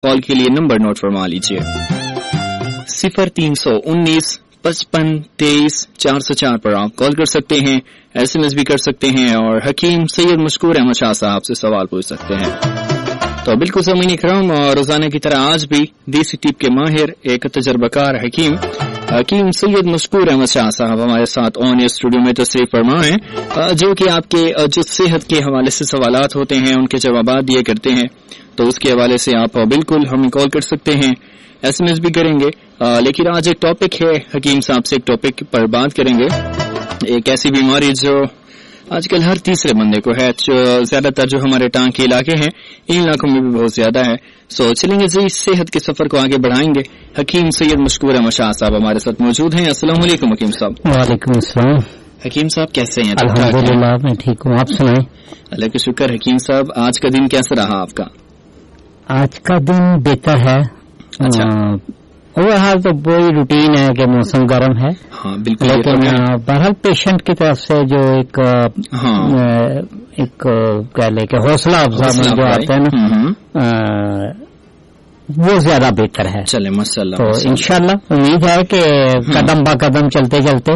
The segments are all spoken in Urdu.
कॉल के लिए नंबर नोट फरमा लीजिए 0319-55-23-404 पर आप कॉल कर सकते हैं, SMS भी कर सकते हैं और हकीम सैयद मशकूर अहमद शाह साहब से सवाल पूछ सकते हैं। तो बिल्कुल ज़मीनी इकराम, रोजाना की तरह आज भी देसी टिप के माहिर एक तजर्बाकार हकीम सैयद मशकूर अहमद शाह साहब हमारे साथ ऑन एयर स्टूडियो में तशरीफ फरमा है, जो कि आपके जो सेहत के हवाले से सवालात होते हैं उनके जवाबात दिए करते हैं। तो उसके हवाले से आप बिल्कुल हमें कॉल कर सकते हैं, SMS भी करेंगे। लेकिन आज एक टॉपिक है, हकीम साहब से एक टॉपिक पर बात करेंगे, एक ऐसी बीमारी जो आजकल हर तीसरे बंदे को है, ज्यादातर जो हमारे टांग के इलाके हैं इन इलाकों में भी बहुत ज्यादा है। सो चलेंगे जी, सेहत के सफर को आगे बढ़ाएंगे। हकीम सैयद मशकूर अहमद शाह साहब हमारे साथ मौजूद हैं। अस्सलाम वालेकुम हकीम साहब। वालेकुम अस्सलाम। हकीम साहब कैसे हैं? अल्हम्दुलिल्लाह मैं ठीक हूँ, आप सुनाएं। अल्लाह का शुक्र। हकीम साहब आज का दिन कैसा रहा आपका? आज का दिन बेहतर है। अच्छा। ओवरऑल तो वही रूटीन है कि मौसम गर्म है। हाँ बिल्कुल। लेकिन बहरहाल पेशेंट की तरफ से जो एक कह ले कि हौसला अफजा जो आते हैं ना, वो ज्यादा बेहतर है। चले माशाल्लाह। तो इंशाल्लाह उम्मीद है कि कदम ब कदम चलते चलते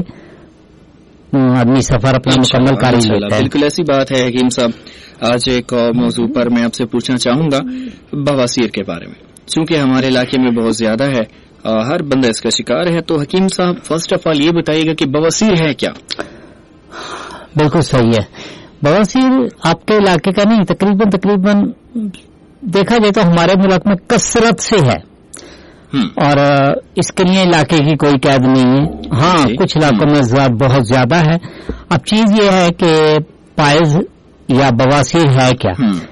आदमी सफर अपना मुकम्मल कर ही लेता है। बिल्कुल ऐसी बात है हकीम साहब। आज एक मौजू पर मैं आपसे पूछना चाहूंगा बवासीर के बारे में, चूंकि हमारे इलाके में बहुत ज्यादा है, हर बंदा इसका शिकार है। तो हकीम साहब फर्स्ट ऑफ ऑल ये बताइएगा कि बवासीर है क्या? बिल्कुल सही है। बवासीर आपके इलाके का नहीं, तकरीबन देखा जाए तो हमारे मुल्क में कसरत से है और इसके लिए इलाके की कोई कैद नहीं है। हाँ कुछ इलाकों में बहुत ज्यादा है। अब चीज ये है कि पायज या बवासीर है क्या?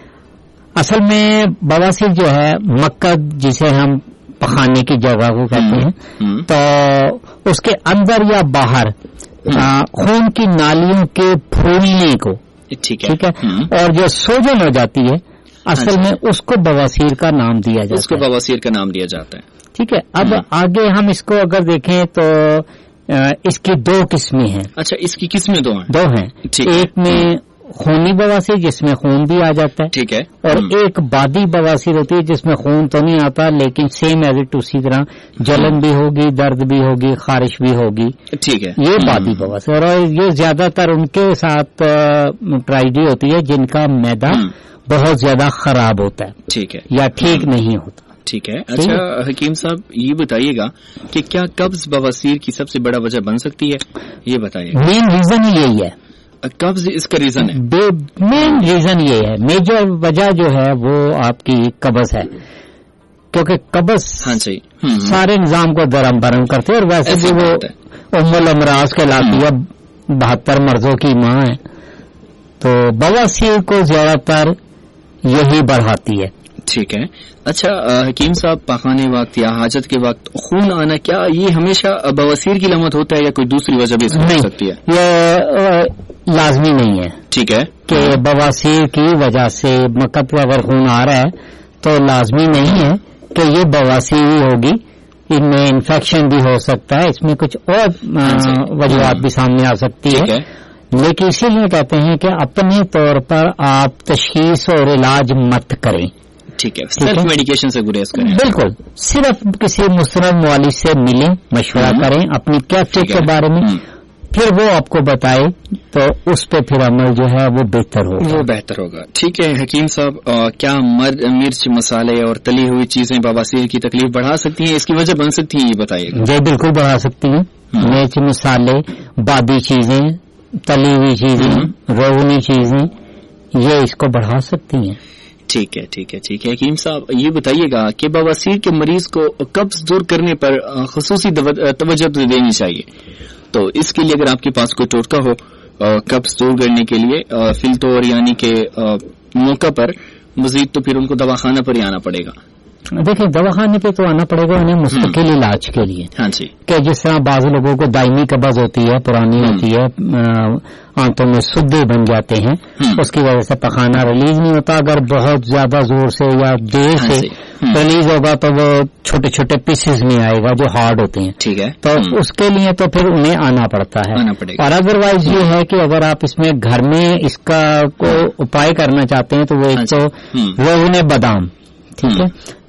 असल में बवासीर जो है मक्कद, जिसे हम पखाने की जगह को कहते हैं, तो उसके अंदर या बाहर खून की नालियों के फूलने को, ठीक है, और जो सोजन हो जाती है असल में उसको बवासीर का नाम दिया जाता है। उसको बवासीर का नाम दिया जाता है। ठीक है। अब आगे हम इसको अगर देखें तो इसकी दो किस्में हैं। अच्छा, इसकी किस्में दो हैं? एक में खूनी बवासीर जिसमें खून भी आ जाता है, ठीक है, और एक बादी बवासीर होती है जिसमें खून तो नहीं आता लेकिन सेम एज इट उसी तरह जलन भी होगी, दर्द भी होगी, खारिश भी होगी, ठीक है, ये बादी बवासीर। और ये ज्यादातर उनके साथ ट्राइडी होती है जिनका मैदा बहुत ज्यादा खराब होता है, ठीक है, या ठीक नहीं होता। ठीक है। अच्छा हकीम साहब ये बताइएगा कि क्या कब्ज बवासीर की सबसे बड़ा वजह बन सकती है? ये बताइएगा। मेन रीजन यही है। कब्ज इसका रीजन है? मेन रीजन ये है, मेजर वजह जो है वो आपकी कब्ज है, क्योंकि कब्ज सारे निजाम को दरम बरम करते हैं। और वैसे भी वो उम्मुल अमराज कहलाती है, 72 मर्जों की माँ है, तो बवासीर को ज्यादातर यही बढ़ाती है। ठीक है। अच्छा हकीम साहब, पखाने वक्त या हाजत के वक्त खून आना, क्या ये हमेशा बवासीर की लामत होता है या कोई दूसरी वजह भी हो सकती है? ये लाजमी नहीं है, ठीक है, कि बवासीर की वजह से मक्कत पे अगर खून आ रहा है तो लाजमी नहीं है कि ये बवासीर ही होगी। इनमें इन्फेक्शन भी हो सकता है, इसमें कुछ और वजूहात भी सामने आ सकती है। लेकिन इसीलिए कहते हैं कि अपने तौर पर आप तशखीस और इलाज मत करें। ठीक है, सेल्फ मेडिकेशन से गुरेज करें। बिल्कुल, सिर्फ किसी मुस्तरद मुआलिज से मिलें, मशवरा करें अपनी कैफियत के बारे में, फिर वो आपको बताए तो उस पे फिर अमल जो है वो बेहतर होगा। ठीक है हकीम साहब, क्या मिर्च, मसाले और तली हुई चीजें बवासीर की तकलीफ बढ़ा सकती हैं, इसकी वजह बन सकती हैं, ये बताइएगा। जी बिल्कुल बढ़ा सकती हैं। मिर्च, मसाले, बादी चीजें, तली हुई चीजें, रोगनी चीजें, ये इसको बढ़ा सकती हैं। ठीक है हकीम साहब, ये बताइएगा कि बवासीर के मरीज को कब्ज दूर करने पर खुसूसी तवज्जो देनी चाहिए, तो इसके लिए अगर आपके पास कोई टोटका हो कब्ज दूर करने के लिए फिलतौर यानी के मौका पर मजीद, तो फिर उनको दवाखाना पर ही आना पड़ेगा। देखिए दवाखाने पे तो आना पड़ेगा उन्हें मुस्तकिल इलाज के लिए। हाँ जी, कि जिस तरह बाज़ लोगों को दायमी कब्ज होती है, पुरानी होती है, आंतों में सुद्दे बन जाते हैं, उसकी वजह से पखाना रिलीज नहीं होता। अगर बहुत ज्यादा जोर से या देर से रिलीज होगा तो वो छोटे छोटे पीसेस में आएगा जो हार्ड होते हैं। ठीक है, तो उसके लिए तो फिर उन्हें आना पड़ता है। और अदरवाइज ये है कि अगर आप इसमें घर में इसका को उपाय करना चाहते हैं तो वो एक तो रोगने बादाम, ठीक है,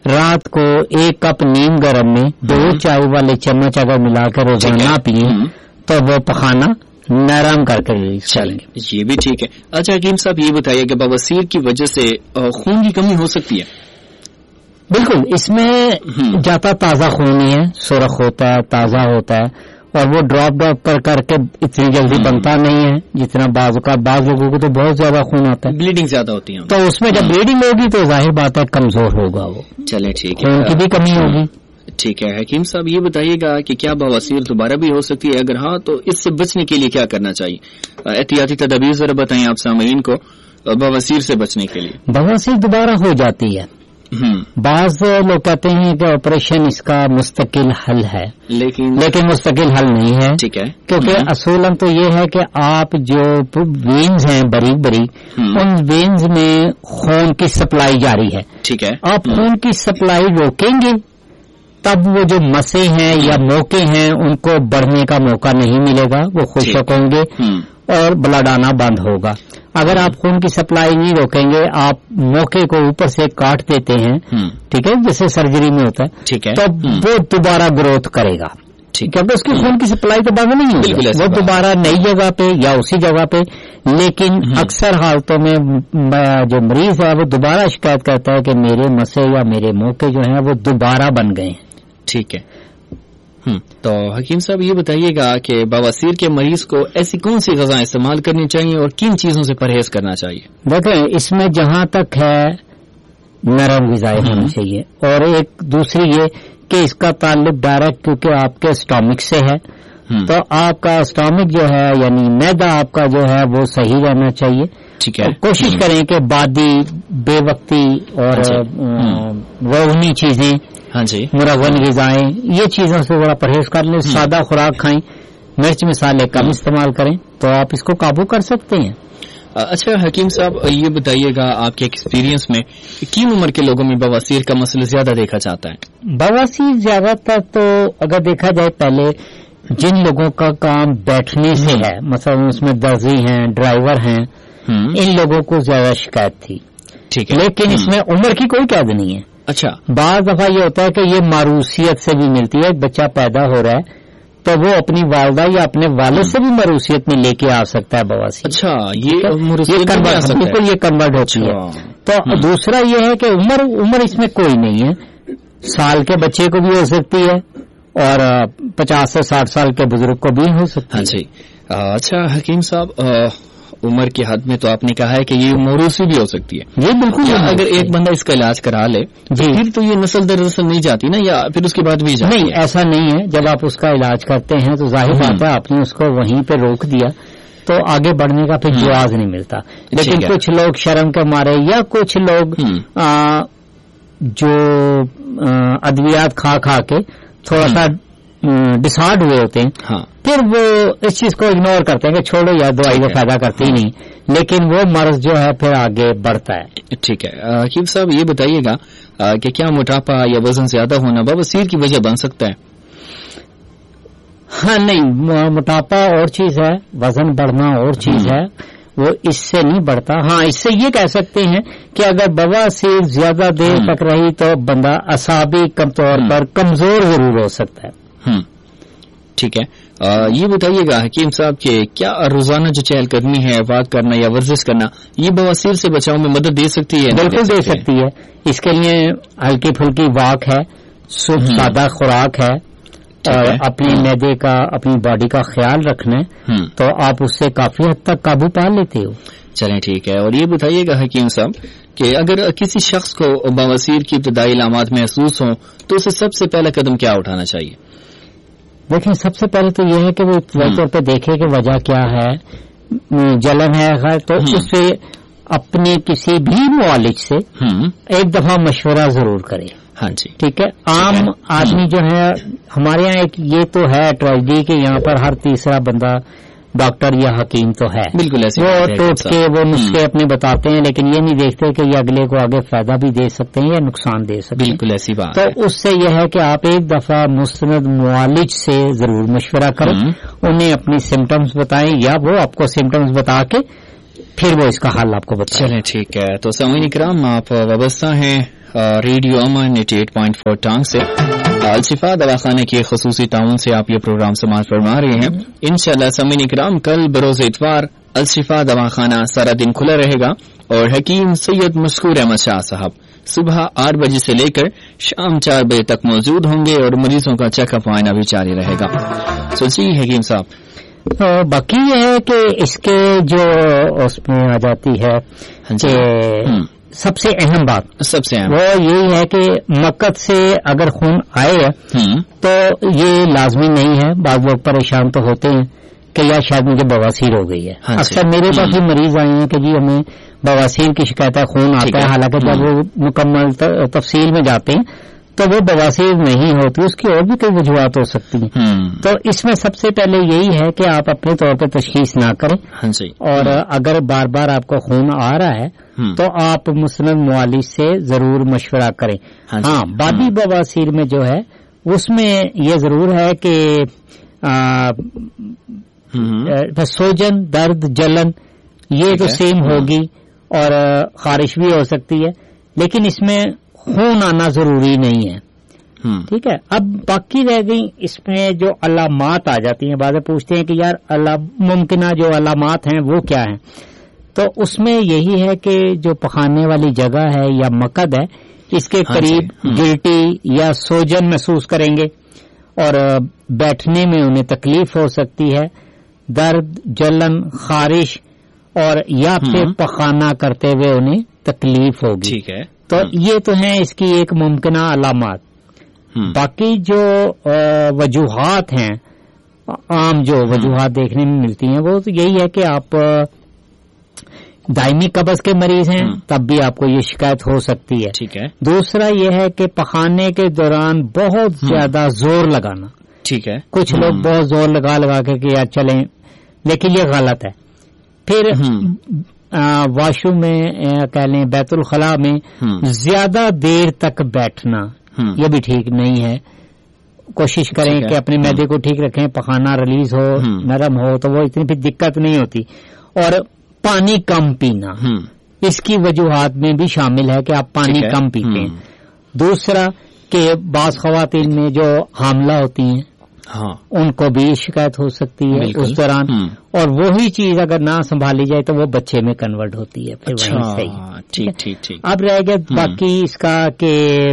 رات کو 1 کپ نیم گرم میں 2 چائے والے چمچ اگر ملا کر روزانہ پیئیں تو وہ پخانہ نرم کر کے ریلیز کریں گے. یہ بھی ٹھیک ہے. اچھا حکیم صاحب یہ بتائیے کہ بواسیر کی وجہ سے خون کی کمی ہو سکتی ہے؟ بالکل، اس میں جاتا تازہ خون ہی ہے، سرخ ہوتا ہے، تازہ ہوتا ہے، اور وہ ڈراپ کر کے اتنی جلدی بنتا نہیں ہے جتنا بعض لوگوں کو تو بہت زیادہ خون آتا ہے، بلیڈنگ زیادہ ہوتی ہے، تو اس میں جب بلیڈنگ ہوگی تو ظاہر بات ہے کمزور ہوگا وہ. چلے ٹھیک ہے، خون کی بھی کمی ہوگی. ٹھیک ہے. حکیم صاحب یہ بتائیے گا کہ کیا بواسیر دوبارہ بھی ہو سکتی ہے؟ اگر ہاں تو اس سے بچنے کے لیے کیا کرنا چاہیے؟ احتیاطی تدابیر ذرا بتائیں آپ سامعین کو بواسیر سے بچنے کے لیے. بواسیر دوبارہ ہو جاتی ہے. بعض لوگ کہتے ہیں کہ آپریشن اس کا مستقل حل ہے، لیکن مستقل حل نہیں ہے. ٹھیک ہے، کیونکہ اصولاً تو یہ ہے کہ آپ جو وینز ہیں باریک ان وینز میں خون کی سپلائی جاری ہے. ٹھیک ہے، آپ خون کی سپلائی روکیں گے تب وہ جو مسے ہیں یا موقع ہیں ان کو بڑھنے کا موقع نہیں ملے گا، وہ خشک ہوں گے اور بلڈ آنا بند ہوگا. اگر آپ خون کی سپلائی نہیں روکیں گے، آپ موقع کو اوپر سے کاٹ دیتے ہیں، ٹھیک ہے، جیسے سرجری میں ہوتا ہے، ٹھیک ہے، تو وہ دوبارہ گروتھ کرے گا. کیونکہ اس کی خون کی سپلائی تو بند نہیں ہوگی، وہ دوبارہ نئی جگہ پہ یا اسی جگہ پہ. لیکن اکثر حالتوں میں جو مریض ہے وہ دوبارہ شکایت کرتا ہے کہ میرے مسے یا میرے موقع جو ہیں وہ دوبارہ بن گئے ہیں. ٹھیک ہے. تو حکیم صاحب یہ بتائیے گا کہ بواسیر کے مریض کو ایسی کون سی غذائیں استعمال کرنی چاہیے اور کن چیزوں سے پرہیز کرنا چاہیے؟ دیکھیں، اس میں جہاں تک ہے نرم غذائیں ہونی چاہیے، اور ایک دوسری یہ کہ اس کا تعلق ڈائریکٹ کیونکہ آپ کے اسٹامک سے ہے، تو آپ کا اسٹامک جو ہے یعنی معدہ آپ کا جو ہے وہ صحیح رہنا چاہیے. ٹھیک ہے، کوشش کریں کہ بادی، بے وقتی اور روغنی چیزیں، مرغن غذائیں، یہ چیزوں سے ذرا پرہیز کر لیں. سادہ خوراک کھائیں، مرچ مسالے کم استعمال کریں تو آپ اس کو قابو کر سکتے ہیں. اچھا حکیم صاحب یہ بتائیے گا آپ کے ایکسپیرینس میں کن عمر کے لوگوں میں بواسیر کا مسئلہ زیادہ دیکھا جاتا ہے؟ بواسیر زیادہ تر تو اگر دیکھا جائے پہلے جن لوگوں کا کام بیٹھنے سے ہے، مثلا اس میں درزی ہیں، ڈرائیور ہیں، ان لوگوں کو زیادہ شکایت تھی. ٹھیک ہے، لیکن اس میں عمر کی کوئی قید نہیں ہے. اچھا، بعض دفعہ یہ ہوتا ہے کہ یہ ماروثیت سے بھی ملتی ہے. ایک بچہ پیدا ہو رہا ہے تو وہ اپنی والدہ یا اپنے والد سے بھی ماروثیت میں لے کے آ سکتا ہے بواسیر. اچھا، بالکل یہ کنورٹ ہوتی ہے. تو دوسرا یہ ہے کہ عمر اس میں کوئی نہیں ہے. سال کے بچے کو بھی ہو سکتی ہے اور 50 سے 60 سال کے بزرگ کو بھی ہو سکتی ہے. ہاں جی. اچھا حکیم صاحب عمر کی حد میں تو آپ نے کہا ہے کہ یہ موروثی بھی ہو سکتی ہے. جی بالکل. اگر ایک بندہ اس کا علاج کرا لے پھر تو یہ نسل در نسل نہیں جاتی نا، یا پھر اس کے بعد بھی جاتی؟ نہیں، ایسا نہیں ہے. جب آپ اس کا علاج کرتے ہیں تو ظاہر بات ہے آپ نے اس کو وہیں پہ روک دیا تو آگے بڑھنے کا پھر جواز نہیں ملتا. لیکن کچھ لوگ شرم کے مارے یا کچھ لوگ جو ادویات کھا کے تھوڑا سا ڈسہارڈ ہوئے ہوتے ہیں، پھر وہ اس چیز کو اگنور کرتے ہیں کہ چھوڑو یا دوائی کا فائدہ کرتی ہی نہیں، لیکن وہ مرض جو ہے پھر آگے بڑھتا ہے. ٹھیک ہے. حکیم صاحب یہ بتائیے گا کہ کیا موٹاپا یا وزن زیادہ ہونا بواسیر کی وجہ بن سکتا ہے؟ ہاں نہیں، موٹاپا اور چیز ہے، وزن بڑھنا اور چیز ہے، وہ اس سے نہیں بڑھتا. ہاں اس سے یہ کہہ سکتے ہیں کہ اگر بواسیر زیادہ دیر تک رہی تو بندہ اعصابی طور پر کمزور ضرور ہو سکتا ہے. ٹھیک ہے. یہ بتائیے گا حکیم صاحب کہ کیا روزانہ جو چہل قدمی ہے، واک کرنا یا ورزش کرنا، یہ بواسیر سے بچاؤ میں مدد دے سکتی ہے؟ بالکل دے سکتی ہے. اس کے لیے ہلکی پھلکی واک ہے، سادہ خوراک ہے، اور اپنے معدے کا، اپنی باڈی کا خیال رکھنا ہے تو آپ اس سے کافی حد تک قابو پا لیتے ہو. چلیں ٹھیک ہے. اور یہ بتائیے گا حکیم صاحب کہ اگر کسی شخص کو بواسیر کی ابتدائی علامات محسوس ہوں تو اسے سب سے پہلا قدم کیا اٹھانا چاہیے؟ دیکھیں، سب سے پہلے تو یہ ہے کہ وہ ابتدائی طور پہ دیکھے کہ وجہ کیا ہے. جلن ہے خیر تو اس سے اپنے کسی بھی معالج سے ایک دفعہ مشورہ ضرور کرے. ہاں جی ٹھیک ہے. عام آدمی جو ہے ہمارے یہاں ایک یہ تو ہے ٹریجڈی کہ یہاں پر ہر تیسرا بندہ ڈاکٹر یا حکیم تو ہے. بالکل ایسے وہ ٹوٹ کے وہ نسخے اپنے بتاتے ہیں لیکن یہ نہیں دیکھتے کہ یہ اگلے کو آگے فائدہ بھی دے سکتے ہیں یا نقصان دے سکتے ہیں. بالکل ایسی بات. تو اس سے یہ ہے کہ آپ ایک دفعہ مستند معالج سے ضرور مشورہ کریں، انہیں اپنی سمٹمز بتائیں یا وہ آپ کو سمٹمز بتا کے پھر وہ اس کا حل آپ کو بتائیں. چلیں ٹھیک ہے. تو سامعین کرام آپ وابستہ ہیں ریڈیو امن 88.4 ٹانگ سے الشفا دواخانے کے خصوصی تعاون سے آپ یہ پروگرام سماعت فرما رہے ہیں. انشاءاللہ سامعین کرام کل بروز اتوار الشفا دواخانہ سارا دن کھلا رہے گا اور حکیم سید مشکور احمد شاہ صاحب صبح 8 بجے سے لے کر شام 4 بجے تک موجود ہوں گے اور مریضوں کا چیک اپ معائنہ بھی جاری رہے گا. جی حکیم صاحب باقی یہ ہے کہ اس کے جو اس میں آ جاتی ہے کہ سب سے اہم وہ یہی ہے کہ مقد سے اگر خون آئے تو یہ لازمی نہیں ہے. بعض لوگ پریشان تو ہوتے ہیں کہ یا شاید مجھے بواسیر ہو گئی ہے. اکثر میرے پاس بھی مریض آئے ہیں کہ جی ہمیں بواسیر کی شکایت ہے, خون آتا ہے, حالانکہ جب وہ مکمل تفصیل میں جاتے ہیں تو وہ بواسیر نہیں ہوتی, اس کی اور بھی کئی وجوہات ہو سکتی ہیں. تو اس میں سب سے پہلے یہی ہے کہ آپ اپنے طور پہ تشخیص نہ کریں, اور اگر بار بار آپ کو خون آ رہا ہے تو آپ مسند معالج سے ضرور مشورہ کریں. ہاں بادی بواسیر میں جو ہے اس میں یہ ضرور ہے کہ سوجن, درد, جلن یہ تو سیم ہوگی اور خارش بھی ہو سکتی ہے, لیکن اس میں خون آنا ضروری نہیں ہے. ٹھیک ہے. اب باقی رہ گئی اس میں جو علامات آ جاتی ہیں. بعض پوچھتے ہیں کہ یار ممکنہ جو علامات ہیں وہ کیا ہیں, تو اس میں یہی ہے کہ جو پخانے والی جگہ ہے یا مقد ہے اس کے قریب گلٹی یا سوجن محسوس کریں گے اور بیٹھنے میں انہیں تکلیف ہو سکتی ہے, درد, جلن, خارش, اور یا پھر پخانہ کرتے ہوئے انہیں تکلیف ہوگی. ٹھیک ہے. تو یہ تو ہیں اس کی ایک ممکنہ علامات. باقی جو وجوہات ہیں, عام جو وجوہات دیکھنے میں ملتی ہیں وہ تو یہی ہے کہ آپ دائمی قبض کے مریض ہیں تب بھی آپ کو یہ شکایت ہو سکتی ہے. ٹھیک ہے. دوسرا یہ ہے کہ پخانے کے دوران بہت زیادہ زور لگانا. ٹھیک ہے. کچھ لوگ بہت زور لگا کے کہ یار چلیں, لیکن یہ غلط ہے. پھر واش روم میں کہہ لیں بیت الخلاء میں زیادہ دیر تک بیٹھنا یہ بھی ٹھیک نہیں ہے. کوشش کریں کہ اپنے معدے کو ٹھیک رکھیں, پخانہ ریلیز ہو, نرم ہو تو وہ اتنی پھر دقت نہیں ہوتی. اور پانی کم پینا اس کی وجوہات میں بھی شامل ہے کہ آپ پانی کم پیتے ہیں. دوسرا کہ بعض خواتین میں جو حاملہ ہوتی ہیں ان کو بھی شکایت ہو سکتی ہے اس دوران, اور وہی چیز اگر نہ سنبھالی جائے تو وہ بچے میں کنورٹ ہوتی ہے. پھر وہیں صحیح. اب رہ گیا باقی اس کا کہ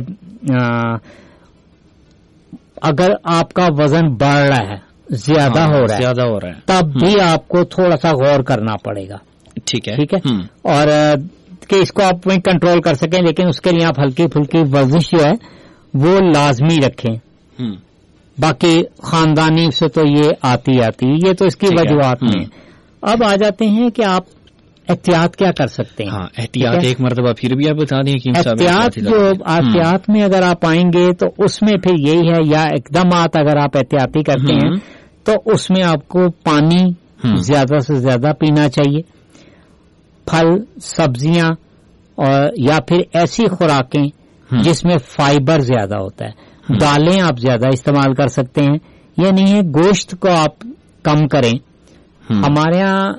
اگر آپ کا وزن بڑھ رہا ہے, زیادہ ہو رہا ہے تب بھی آپ کو تھوڑا سا غور کرنا پڑے گا. ٹھیک ہے. اور کہ اس کو آپ وہیں کنٹرول کر سکیں, لیکن اس کے لیے آپ ہلکی پھلکی ورزش جو ہے وہ لازمی رکھیں. باقی خاندانی سے تو یہ آتی یہ تو اس کی وجوہات میں. اب آ جاتے ہیں کہ آپ احتیاط کیا کر سکتے ہیں. احتیاط ایک مرتبہ پھر بھی آپ بتا دیں کہ احتیاط میں اگر آپ آئیں گے تو اس میں پھر یہی ہے, یا اقدامات اگر آپ احتیاطی کرتے ہیں تو اس میں آپ کو پانی زیادہ سے زیادہ پینا چاہیے, پھل, سبزیاں, اور یا پھر ایسی خوراکیں جس میں فائبر زیادہ ہوتا ہے. دالیں آپ زیادہ استعمال کر سکتے ہیں. یہ نہیں ہے گوشت کو آپ کم کریں. ہمارے ہاں